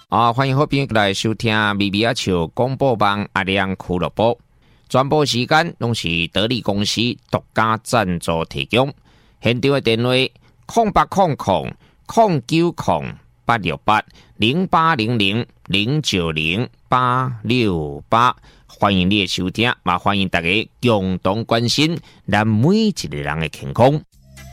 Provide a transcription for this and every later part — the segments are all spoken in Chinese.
欢迎好朋友来收听咪咪啊笑广播网阿亮俱乐部，全部时间拢是得力公司独家赞助提供。现场的电话0800-860-0800-090-868，欢迎你的收听，嘛欢迎大家共同关心咱每一个人的健康。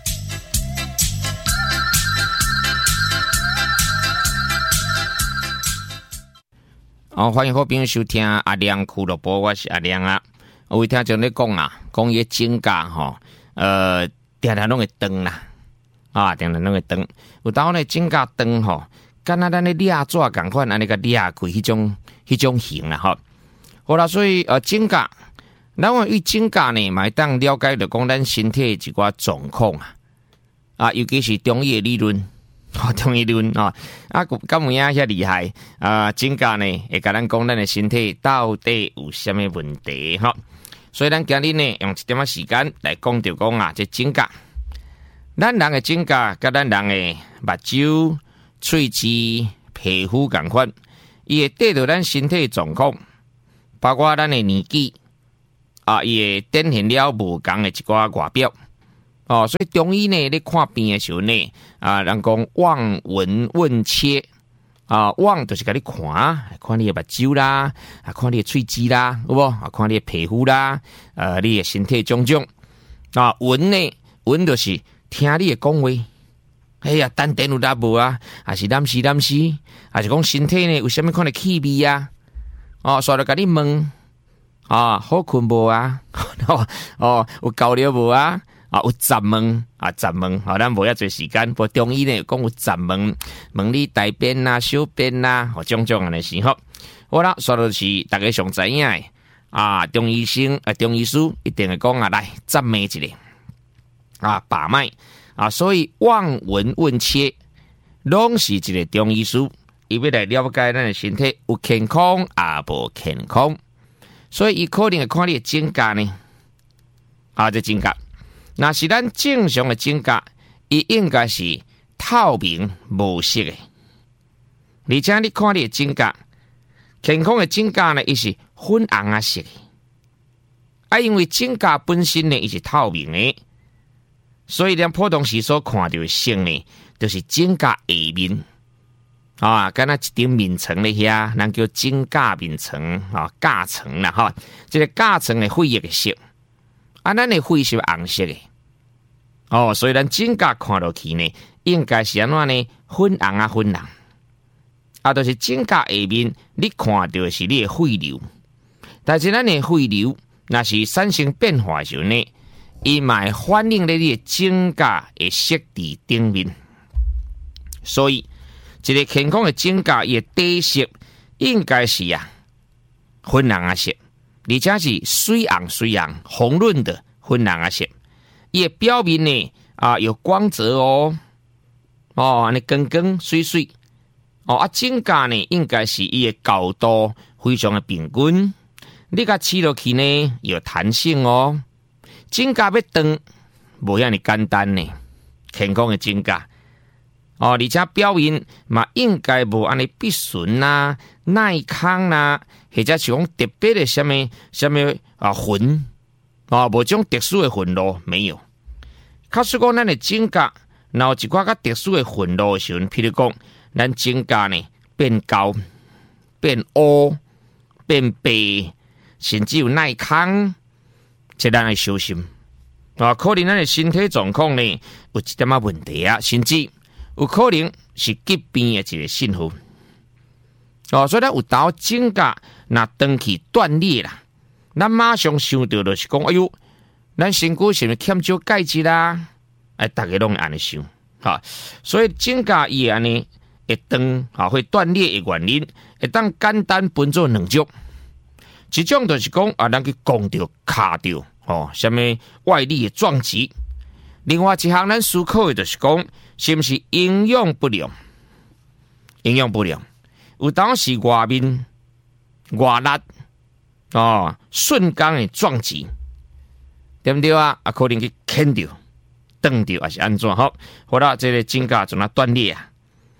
欢迎好朋友收听阿亮俱乐部，我是阿亮啊。有位听众咧讲啊，讲伊指甲定定拢会长啦，定定拢会长。有当咧指甲长吼，敢若咱咧裂纸共款，安尼个裂开迄种形啦吼。好啦，所以指甲，咱话与指甲呢，嘛会当了解着讲咱身体一寡状况尤其是中医的理论。中医理论敢有影遐厉害指甲呢会甲咱讲咱的身体到底有啥物问题所以咱今日呢用一点仔时间来讲着讲这指甲，咱人的指甲甲咱人的目睭、喙齿、皮肤共款，伊会对着咱身体的状况，包括咱的年纪伊会展现了无同的一寡外表。所以中医呢，咧看病的时候呢，人讲望闻问切望就是甲你看你的目睭啦，看你的喙齿啦，有无？看你的皮肤啦，你的身体种种。闻呢，闻就是听你的讲话。哎呀，丹田有力无还是难死，还是讲身体呢有啥物款的气味所以就甲你问好困无有够了无有十问咱无遐侪时间。不过中医呢讲有十问，问你大便小便种种安尼是好啦，所以就是大家上知影的中医师一定会讲来十问一个把脉所以望闻问切拢是一个中医师，伊要来了解咱的身体有健康无健康，所以伊可能会看你的指甲呢这指甲。那是咱正常的指甲，伊应该是透明无色的。而且你看你的指甲，健康的指甲呢，伊是粉红色的。因为指甲本身呢，伊是透明的，所以咱普通时所看到的色呢，就是指甲下面敢若一点面层咧遐，咱叫指甲面层甲层啦这个甲层的血液的色。咱的血是红色的所以咱指甲看落去呢，应该是安怎呢？粉红就是指甲下面你看到的是你的血流，但是咱的血流若是产生变化的时候呢，伊嘛会反映在你的指甲的色质顶面。所以一个健康的指甲，伊的底色应该是粉红色。而且是水红红润的粉红色，伊的表面呢有光泽安尼光水水指甲呢应该是伊的高度非常的平均，你甲刺落去呢有弹性指甲要长无遐尼简单呢，健康的指甲而且表面嘛应该无安尼必顺耐康或者是讲特别的什么痕无种特殊的痕路没有。假使讲咱的指甲若有一寡较特殊的痕路的时候，譬如讲咱指甲呢变高、变乌、变白，甚至有耐康，这咱要小心可能咱的身体状况呢有一点问题甚至有可能是疾病的一个信号所以咱有当指甲若长期断裂啦，咱马上想到就是讲，哎呦，咱身躯是毋是欠少钙质啦？大家拢会安尼想所以指甲伊安尼会长会断裂的原因，会当简单分做两种。一种就是讲咱去讲到卡到什么外力的撞击。另外一项咱思考的就是讲，是不是营养不良？有当时外面外力瞬间的撞击，对不对可能去牵到、断到，还是安怎好啦，这个指甲怎啊断裂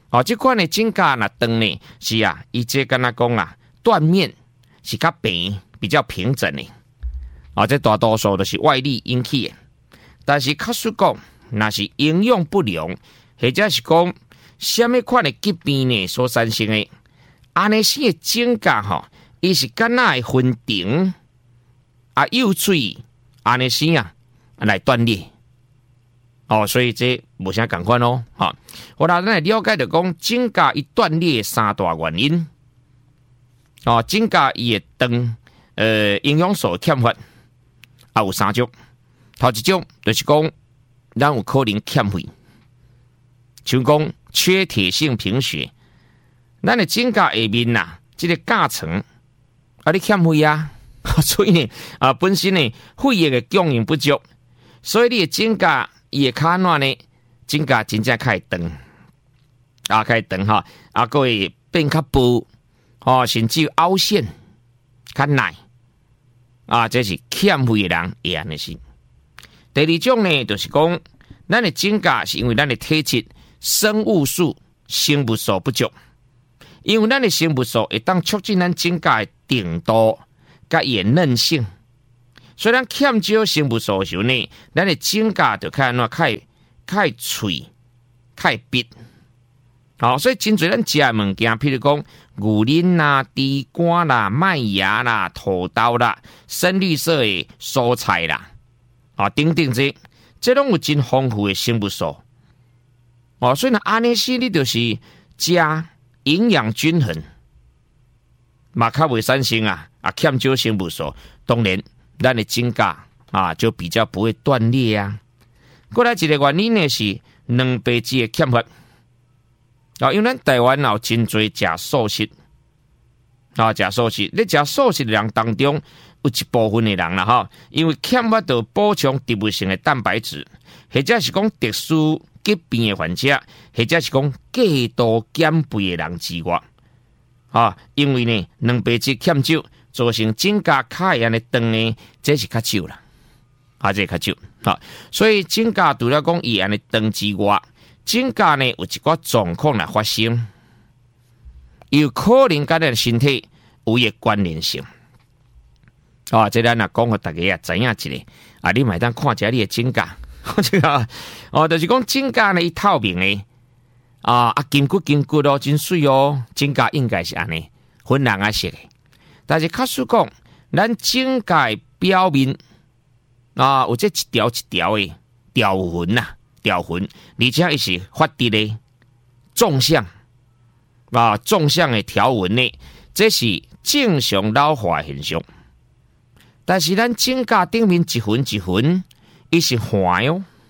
这款的指甲若长呢，是啊，伊这敢若讲啊，断面是较平，比较平整的。这大多数都是外力引起的。但是确实讲，若是营养不良，或者是讲什么款的疾病呢所产生的，安尼些指甲伊是敢若会分长幼喙安尼些啊来断裂。所以这无啥共款哦。我咱来了解着讲，指甲伊断裂三大原因。指甲伊的长，营养素欠缺，有三种。头一种就是讲，咱有可能欠费，像讲缺铁性贫血，咱的指甲下面这个甲层你欠费啊，所以呢本身呢血液的供应不足，所以你的指甲伊的骹软呢，指甲真正较会长，较会长还会变较薄，甚至有凹陷，较耐，这是欠费的人会安尼是。第二种呢，就是讲，咱的指甲是因为咱的体质生物素、生物素不足，因为咱的生物素会当促进咱指甲的硬度甲伊的韧性，所以咱欠少生物素的时候呢，咱的指甲就较脆、较逼。所以真侪咱食的物件，譬如讲牛奶啦、猪肝啦、麦芽啦、土豆啦、深绿色的蔬菜啦。等等这拢有真丰富的生物素。所以呢，安尼些你就是食营养均衡，嘛较袂产生欠少生物素，当然咱的指甲就比较不会断裂啊。过来一个原因呢是蛋白质的欠缺。因为咱台湾有真侪食素食，食素食，你食素食的人当中，有一部分的人啦因为欠缺到补充植物性的蛋白质，或者是讲特殊疾病的患者，或者是讲过度减肥的人之外，因为呢蛋白质欠少，造成指甲较会安尼长呢，这是较少啦，这较少。所以指甲除了讲伊安尼长之外，指甲呢有一寡状况来发生，有可能跟咱身体有一个关联性。这咱讲给大家知影一个，你买当看一下你的指甲，就是讲指甲呢，伊透明的，筋骨真水哦，指甲应该是安尼粉红啊色的。但是确实讲，咱指甲的表面有这一条一条的条纹条痕，而且伊是发直的纵向纵向的条纹呢，这是正常老化的现象。但是咱指甲顶面一痕一痕，伊是环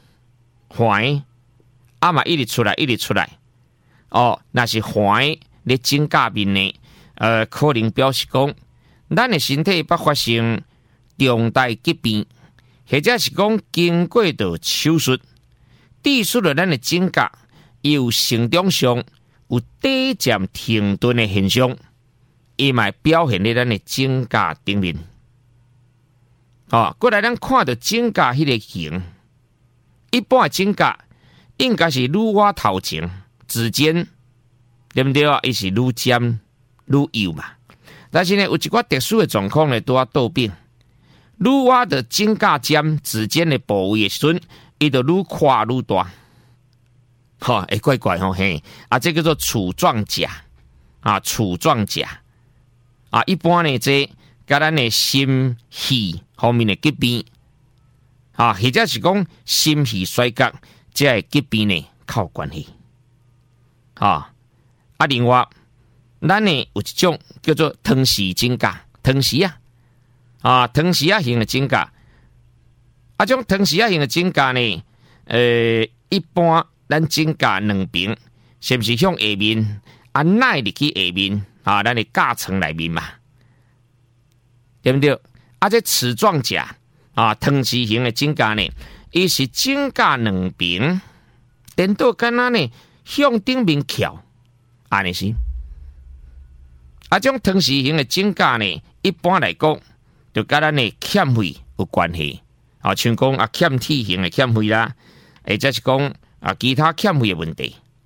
嘛一直出来。那是环咧指甲面呢，可能表示讲，咱的身体捌发生重大疾病，或者是讲经过到手术。致使了咱的指甲有成长上有短暂停顿的现象，伊嘛表现在咱的指甲顶面。过来咱看到指甲迄个形，一般的指甲应该是愈挖头前，指尖对不对伊是愈尖愈幼嘛。但是呢，有一寡特殊的状况呢，都要倒变，愈挖的指甲尖指尖的部位的时阵。伊就愈宽愈大，会怪怪嘿，这叫做杵状甲杵状甲一般呢，这甲咱的心肺方面的疾病或者是讲心肺衰竭这个疾病呢，较有关系另外，咱呢有一种叫做汤匙指甲，汤匙汤匙型的指甲。这种汤匙型的指甲呢，一般咱指甲两边是不是向下面耐入去下面咱的甲层内面嘛，对不对？这齿状甲汤匙型的指甲呢，伊是指甲两边颠倒敢若呢向顶面翘，安尼是。这种汤匙型的指甲呢，一般来讲就跟咱的欠费有关系。像讲欠铁型的欠费啦，或者是讲其他欠费的问题。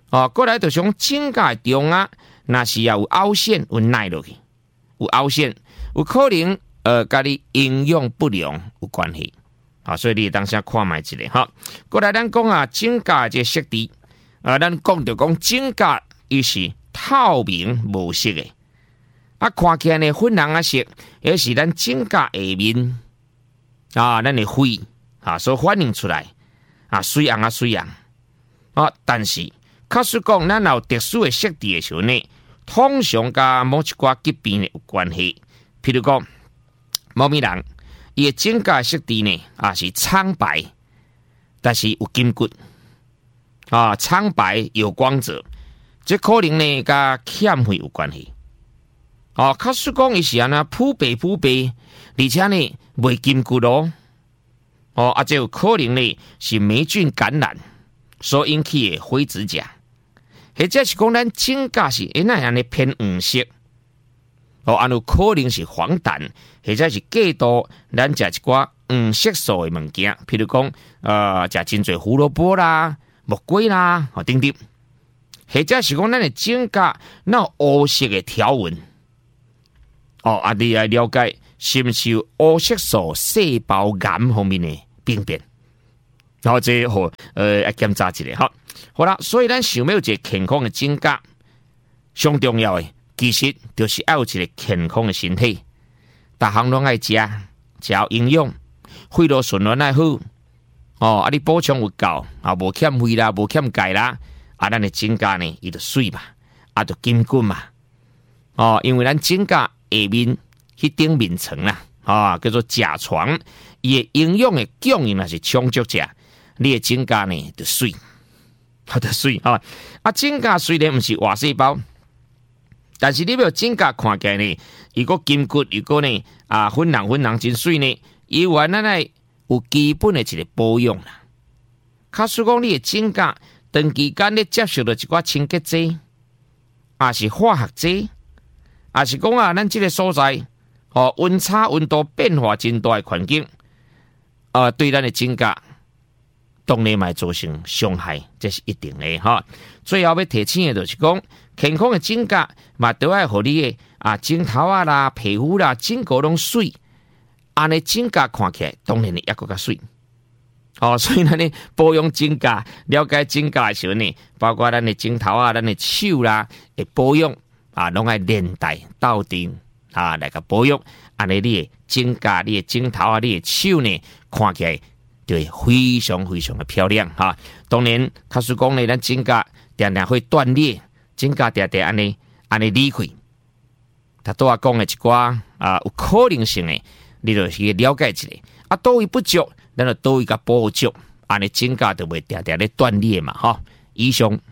过来就是讲指甲中啊，若是有凹陷有耐落去，有凹陷，有可能甲你营养不良有关系。所以你当下看卖一下哈。过来咱讲啊，指甲这色地咱讲就讲指甲伊是透明无色的，看起来呢粉红色，也是咱指甲下面咱的灰所反映出来水红水红但是假使讲咱有特殊的色地的时候呢，通常甲某一寡疾病有关系，譬如讲猫咪人。伊的指甲色地呢，是苍白，但是有筋骨苍白有光泽，这可能呢，甲欠血有关系。假使讲伊是安那扑白，而且呢袂筋骨这有可能呢是霉菌感染所引起的灰指甲，或者是讲咱指甲是那样的偏黄色。有可能是黄疸，或者是过度咱食一寡黄色素的物件，譬如讲食真侪胡萝卜啦、木瓜啦，等等，或者是讲咱的指甲那黑色的条纹。你来了解是不是有黑色素细胞癌方面的病变？这要检查一下好啦，所以咱想要一个健康的指甲，上重要的。其实就是要有一个健康的身体，逐项拢爱食有营养，血路循环爱好，你补充有够，无欠费啦，无欠钙啦，咱的指甲呢，伊就水嘛，就筋骨嘛，因为咱指甲下面迄顶面层啦，叫做甲床，伊的营养的供应若是充足者，你的指甲呢就水，就水指甲虽然毋是活细胞。但是你要指甲看起来呢，如果筋骨，如果呢粉红真水呢，伊原来有基本的一个保养啦。假使讲你的指甲长期间咧接受到一寡清洁剂，是化学剂，是讲咱这个所在温差温度变化真大的环境，对咱的指甲当然嘛造成伤害，这是一定的最后要提醒的就是讲，健康的指甲嘛都要互你的指头啦、皮肤啦、指甲拢水，安尼指甲看起来当然也更加水。所以咱呢保养指甲、了解指甲的时候呢，包括咱的指头咱的手啦的保养拢爱连带到底来个保养，安尼你的指甲、你的指头你的手呢，看起来就会非常非常的漂亮当然，假使讲呢，咱指甲常常会断裂，指甲常常安尼离开。他都讲的一寡有可能性的，你就去了解一下。倒位不足，咱就倒位甲补足，安尼指甲就袂常常咧断裂嘛以上